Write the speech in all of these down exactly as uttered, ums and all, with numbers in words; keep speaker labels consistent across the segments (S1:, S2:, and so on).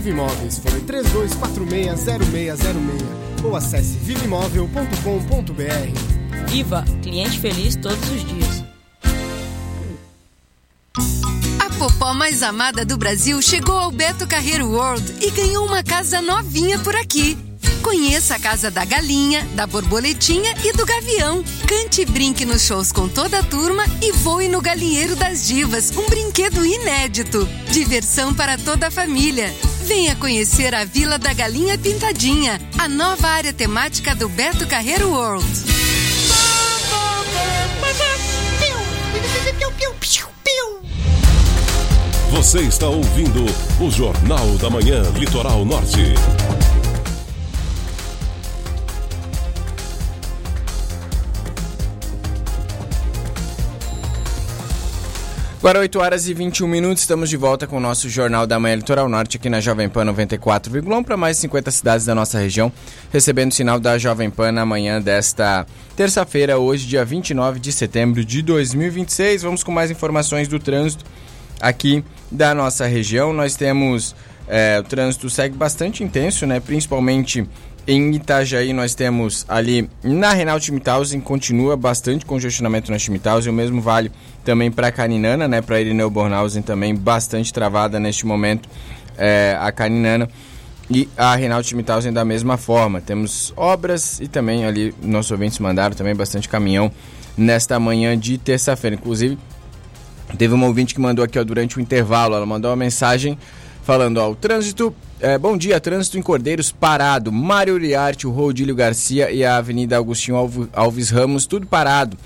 S1: Viva Imóveis, fone três dois quatro seis zero seis zero seis ou acesse viva imóvel ponto com ponto b r.
S2: Viva, cliente feliz todos os dias.
S3: A popó mais amada do Brasil chegou ao Beto Carreiro World e ganhou uma casa novinha por aqui. Conheça a Casa da Galinha, da Borboletinha e do Gavião. Cante e brinque nos shows com toda a turma e voe no Galinheiro das Divas, um brinquedo inédito. Diversão para toda a família. Venha conhecer a Vila da Galinha Pintadinha, a nova área temática do Beto Carreiro World.
S4: Você está ouvindo o Jornal da Manhã Litoral Norte.
S5: Agora oito horas e vinte e um minutos, estamos de volta com o nosso Jornal da Manhã Litoral Norte aqui na Jovem Pan noventa e quatro vírgula um para mais de cinquenta cidades da nossa região, recebendo o sinal da Jovem Pan na manhã desta terça-feira, hoje dia vinte e nove de setembro de dois mil e vinte e seis. Vamos com mais informações do trânsito aqui da nossa região. Nós temos, é, o trânsito segue bastante intenso, né? Principalmente em Itajaí. Nós temos ali na Reinaldo Schmidhausen, continua bastante congestionamento na Schmidhausen, o mesmo vale também para Caninana, né? Para Irineu Bornhausen também bastante travada neste momento, é, a Caninana e a Reinaldo Schmidhausen da mesma forma. Temos obras e também ali, nossos ouvintes mandaram também bastante caminhão nesta manhã de terça-feira. Inclusive, teve uma ouvinte que mandou aqui, ó, durante o intervalo, ela mandou uma mensagem falando, ó, o trânsito, é, bom dia, trânsito em Cordeiros parado, Mário Uriarte, o Rodílio Garcia e a Avenida Agostinho Alves Ramos, tudo parado.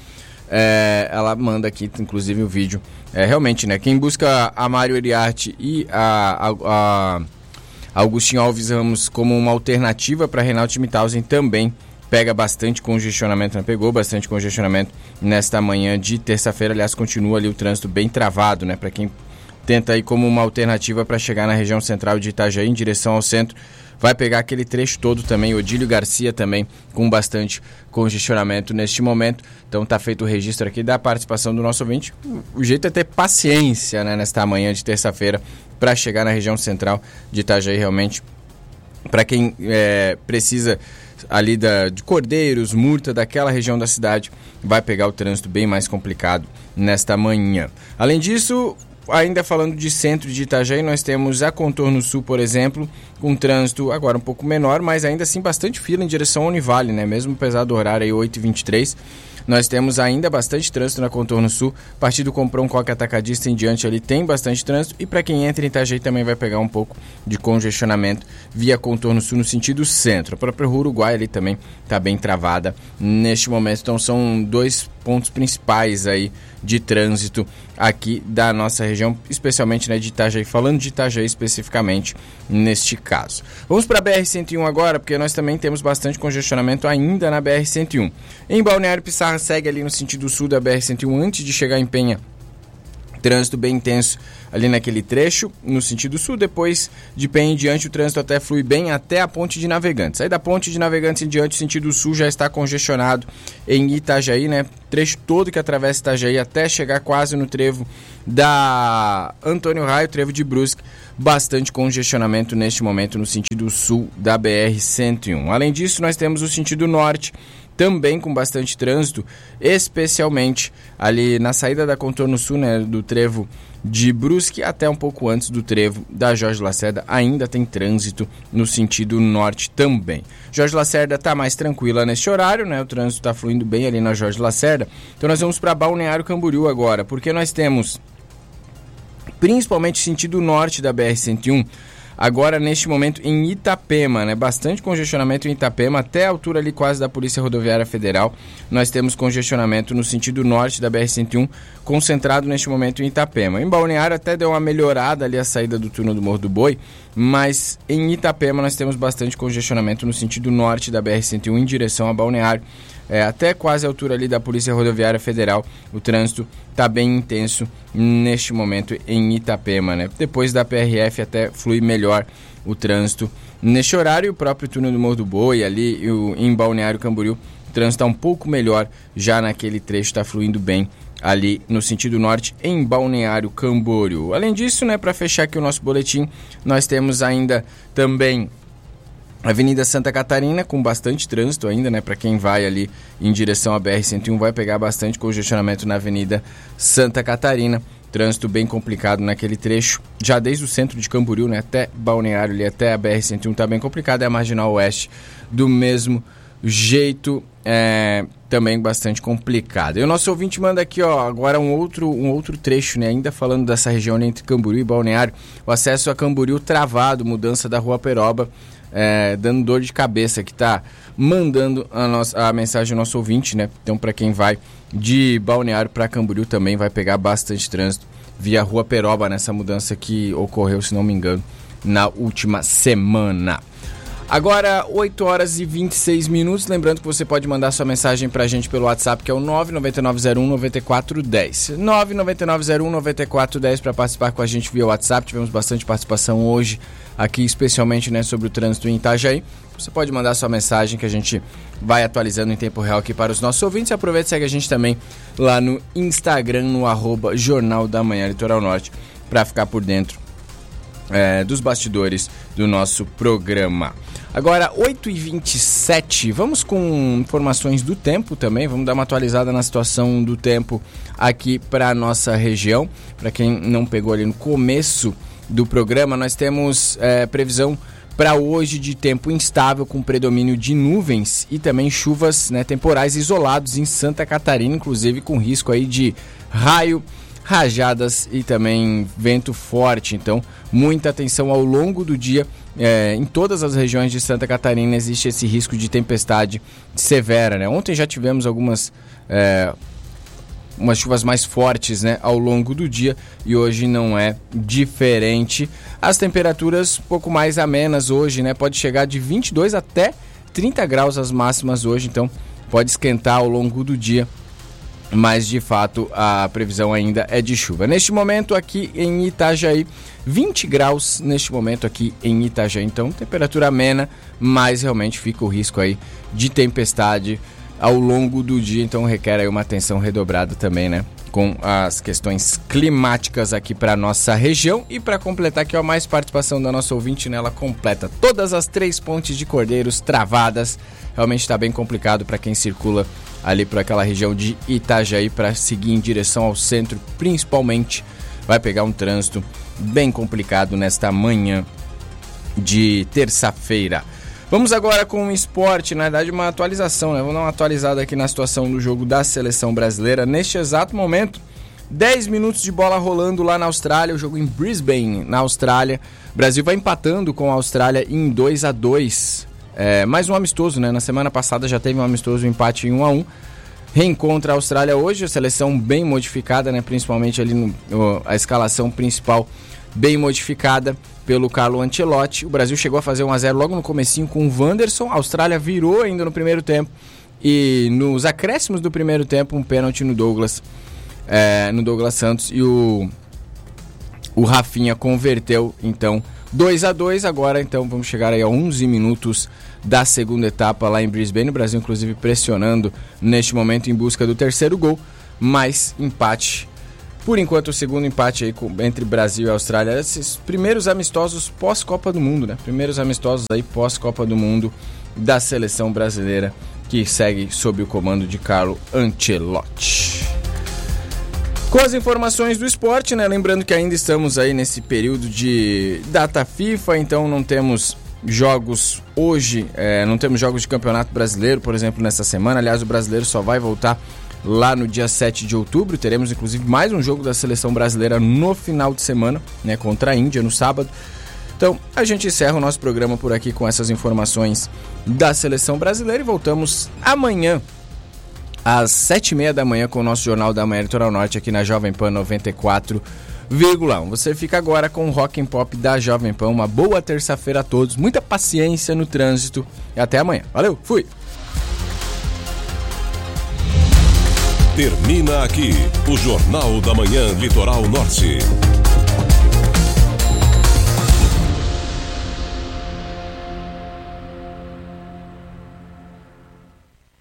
S5: É, ela manda aqui, inclusive, o vídeo. É, realmente, né, quem busca a Mário Uriarte e a, a, a Agostinho Alves Ramos como uma alternativa para Reinaldo Schmidhausen também pega bastante congestionamento, né? Pegou bastante congestionamento nesta manhã de terça-feira. Aliás, continua ali o trânsito bem travado, né? Para quem tenta aí como uma alternativa para chegar na região central de Itajaí em direção ao centro, vai pegar aquele trecho todo também, Odílio Garcia também com bastante congestionamento neste momento. Então tá feito o registro aqui da participação do nosso ouvinte. O jeito é ter paciência, né, nesta manhã de terça-feira para chegar na região central de Itajaí, realmente. Para quem é, precisa ali da, de Cordeiros, Murta, daquela região da cidade, vai pegar o trânsito bem mais complicado nesta manhã. Além disso, ainda falando de centro de Itajaí, nós temos a Contorno Sul, por exemplo, com trânsito agora um pouco menor, mas ainda assim bastante fila em direção ao Univale, né? Mesmo apesar do horário aí oito e vinte e três, nós temos ainda bastante trânsito na Contorno Sul. A partir do Comprão Coque Atacadista em diante ali tem bastante trânsito, e para quem entra em Itajaí também vai pegar um pouco de congestionamento via Contorno Sul no sentido centro. A própria Rua Uruguai ali também está bem travada neste momento. Então são dois pontos principais aí de trânsito aqui da nossa região, especialmente, né, de Itajaí, falando de Itajaí especificamente neste caso. Vamos para a B R cento e um agora, porque nós também temos bastante congestionamento ainda na B R cento e um. Em Balneário Pissarra segue ali no sentido sul da B R cento e um, antes de chegar em Penha, trânsito bem intenso ali naquele trecho, no sentido sul. Depois de Penha em diante, o trânsito até flui bem até a Ponte de Navegantes. Aí da Ponte de Navegantes em diante, o sentido sul já está congestionado em Itajaí, né? Trecho todo que atravessa Itajaí até chegar quase no trevo da Antônio Raio, trevo de Brusque. Bastante congestionamento neste momento no sentido sul da B R cento e um. Além disso, nós temos o sentido norte, também com bastante trânsito, especialmente ali na saída da Contorno Sul, né, do trevo de Brusque até um pouco antes do trevo da Jorge Lacerda, ainda tem trânsito no sentido norte também. Jorge Lacerda está mais tranquila neste horário, né, o trânsito está fluindo bem ali na Jorge Lacerda. Então nós vamos para Balneário Camboriú agora, porque nós temos principalmente sentido norte da B R cento e um, agora neste momento em Itapema, né? Bastante congestionamento em Itapema, até a altura ali quase da Polícia Rodoviária Federal. Nós temos congestionamento no sentido norte da B R cento e um, concentrado neste momento em Itapema. Em Balneário até deu uma melhorada ali a saída do túnel do Morro do Boi, mas em Itapema nós temos bastante congestionamento no sentido norte da B R cento e um em direção a Balneário. É, até quase a altura ali da Polícia Rodoviária Federal, o trânsito está bem intenso neste momento em Itapema, né? Depois da P R F até flui melhor o trânsito neste horário. O próprio túnel do Morro do Boi ali o, em Balneário Camboriú, o trânsito está um pouco melhor, já naquele trecho está fluindo bem ali no sentido norte, em Balneário Camboriú. Além disso, né, para fechar aqui o nosso boletim, nós temos ainda também Avenida Santa Catarina, com bastante trânsito ainda, né, para quem vai ali em direção à B R cento e um, vai pegar bastante congestionamento na Avenida Santa Catarina. Trânsito bem complicado naquele trecho, já desde o centro de Camboriú, né, até Balneário, ali até a B R cento e um está bem complicado, é a Marginal Oeste do mesmo jeito, é, também bastante complicado. E o nosso ouvinte manda aqui, ó, agora um outro, um outro trecho, né, ainda falando dessa região ali entre Camboriú e Balneário, o acesso a Camboriú travado, mudança da Rua Peroba, é, dando dor de cabeça, que tá mandando a, nossa, a mensagem do nosso ouvinte, né, então para quem vai de Balneário para Camboriú também vai pegar bastante trânsito via Rua Peroba, nessa mudança que ocorreu, se não me engano, na última semana. Agora, oito horas e vinte e seis minutos, lembrando que você pode mandar sua mensagem pra gente pelo WhatsApp, que é o nove nove nove zero um nove quatro um zero. nove nove nove zero um nove quatro um zero para participar com a gente via WhatsApp. Tivemos bastante participação hoje aqui, especialmente, né, sobre o trânsito em Itajaí. Você pode mandar sua mensagem que a gente vai atualizando em tempo real aqui para os nossos ouvintes. Aproveita e segue a gente também lá no Instagram, no arroba Jornal da Manhã Litoral Norte, para ficar por dentro é, dos bastidores do nosso programa. Agora, oito e vinte e sete, vamos com informações do tempo também, vamos dar uma atualizada na situação do tempo aqui para a nossa região. Para quem não pegou ali no começo do programa, nós temos é, previsão para hoje de tempo instável, com predomínio de nuvens e também chuvas, né, temporais isolados em Santa Catarina, inclusive com risco aí de raio, rajadas e também vento forte. Então, muita atenção ao longo do dia. É, em todas as regiões de Santa Catarina existe esse risco de tempestade severa, né? Ontem já tivemos algumas é, umas chuvas mais fortes, né, ao longo do dia, e hoje não é diferente. As temperaturas um pouco mais amenas hoje, né? Pode chegar de vinte e dois até trinta graus as máximas hoje, então pode esquentar ao longo do dia, mas de fato a previsão ainda é de chuva. Neste momento aqui em Itajaí, vinte graus neste momento aqui em Itajaí, então temperatura amena, mas realmente fica o risco aí de tempestade ao longo do dia, então requer aí uma atenção redobrada também, né, com as questões climáticas aqui para nossa região. E para completar aqui, ó, mais participação da nossa ouvinte, né, ela completa todas as três pontes de Cordeiros travadas. Realmente está bem complicado para quem circula ali por aquela região de Itajaí para seguir em direção ao centro, principalmente. Vai pegar um trânsito bem complicado nesta manhã de terça-feira. Vamos agora com o esporte, na verdade uma atualização, né? Vamos dar uma atualizada aqui na situação do jogo da seleção brasileira. Neste exato momento, dez minutos de bola rolando lá na Austrália, o jogo em Brisbane, na Austrália. O Brasil vai empatando com a Austrália em dois a dois. É, mais um amistoso, né? Na semana passada já teve um amistoso, um empate em um a um. Reencontra a Austrália hoje, a seleção bem modificada, né? Principalmente ali no, a escalação principal bem modificada pelo Carlo Ancelotti. O Brasil chegou a fazer um a zero logo no comecinho com o Wanderson. A Austrália virou ainda no primeiro tempo e nos acréscimos do primeiro tempo um pênalti no Douglas, é, no Douglas Santos, e o, o Rafinha converteu, então dois a dois. Agora então vamos chegar aí a onze minutos da segunda etapa lá em Brisbane. O Brasil inclusive pressionando neste momento em busca do terceiro gol, mas empate. Por enquanto, o segundo empate aí entre Brasil e Austrália. Esses primeiros amistosos pós-Copa do Mundo, né? Primeiros amistosos aí pós-Copa do Mundo da seleção brasileira, que segue sob o comando de Carlo Ancelotti. Com as informações do esporte, né? Lembrando que ainda estamos aí nesse período de data FIFA, então não temos jogos hoje, é, não temos jogos de Campeonato Brasileiro, por exemplo, nessa semana. Aliás, o brasileiro só vai voltar lá no dia sete de outubro. Teremos inclusive mais um jogo da seleção brasileira no final de semana, né, contra a Índia no sábado. Então a gente encerra o nosso programa por aqui com essas informações da seleção brasileira e voltamos amanhã às sete e meia da manhã com o nosso Jornal da Manhã Litoral Norte aqui na Jovem Pan noventa e quatro vírgula um. Você fica agora com o Rock and Pop da Jovem Pan. Uma boa terça-feira a todos, muita paciência no trânsito e até amanhã. Valeu, fui!
S4: Termina aqui o Jornal da Manhã Litoral Norte.
S6: Atenção!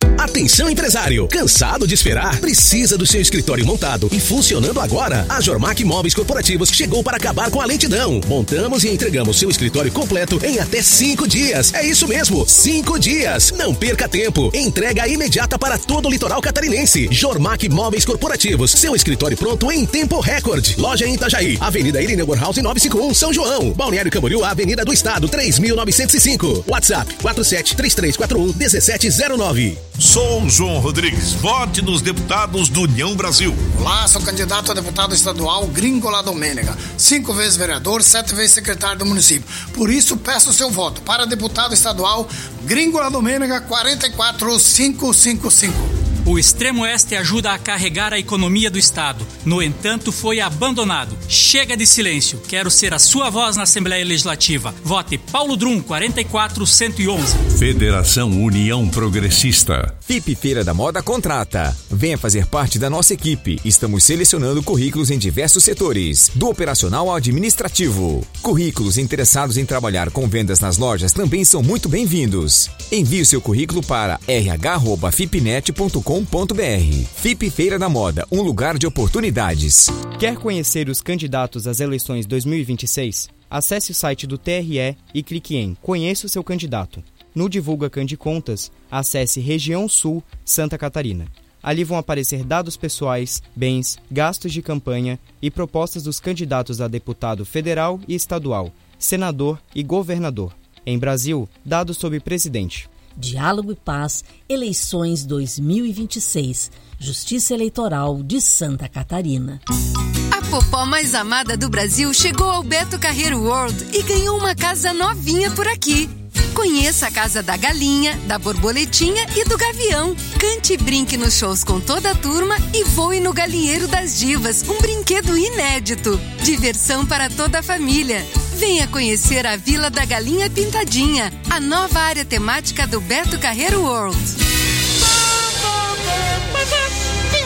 S6: Atenção, empresário! Cansado de esperar? Precisa do seu escritório montado e funcionando agora? A Jormac Móveis Corporativos chegou para acabar com a lentidão. Montamos e entregamos seu escritório completo em até cinco dias. É isso mesmo, cinco dias. Não perca tempo. Entrega imediata para todo o litoral catarinense. Jormac Móveis Corporativos, seu escritório pronto em tempo recorde. Loja em Itajaí, Avenida Irineu House novecentos e cinquenta e um, São João. Balneário Camboriú, Avenida do Estado, três mil novecentos e cinco. WhatsApp quatro sete três três quatro um um sete zero nove.
S7: Sou João Rodrigues, vote nos deputados do União Brasil.
S8: Olá, sou candidato a deputado estadual Gringola Domênega, cinco vezes vereador, sete vezes secretário do município. Por isso, peço o seu voto para deputado estadual Gringola Domênega quatro quatro cinco cinco cinco.
S9: O Extremo Oeste ajuda a carregar a economia do Estado. No entanto, foi abandonado. Chega de silêncio. Quero ser a sua voz na Assembleia Legislativa. Vote Paulo Drum, quarenta e quatro cento e onze.
S7: Federação União Progressista.
S10: F I P Feira da Moda contrata. Venha fazer parte da nossa equipe. Estamos selecionando currículos em diversos setores, do operacional ao administrativo. Currículos interessados em trabalhar com vendas nas lojas também são muito bem-vindos. Envie o seu currículo para r h arroba fipnet ponto com ponto b r. F I P Feira da Moda, um lugar de oportunidades.
S11: Quer conhecer os candidatos às eleições dois mil e vinte e seis? Acesse o site do T R E e clique em Conheça o seu candidato. No Divulga Candicontas, acesse Região Sul, Santa Catarina. Ali vão aparecer dados pessoais, bens, gastos de campanha e propostas dos candidatos a deputado federal e estadual, senador e governador. Em Brasil, dados sobre presidente.
S12: Diálogo e Paz, eleições dois mil e vinte e seis. Justiça Eleitoral de Santa Catarina.
S3: A popó mais amada do Brasil chegou ao Beto Carreiro World e ganhou uma casa novinha por aqui. Conheça a Casa da Galinha, da Borboletinha e do Gavião. Cante e brinque nos shows com toda a turma e voe no Galinheiro das Divas, um brinquedo inédito. Diversão para toda a família. Venha conhecer a Vila da Galinha Pintadinha, a nova área temática do Beto Carreiro World.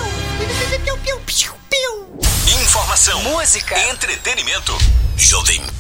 S6: Informação,
S2: música,
S6: entretenimento. Jovem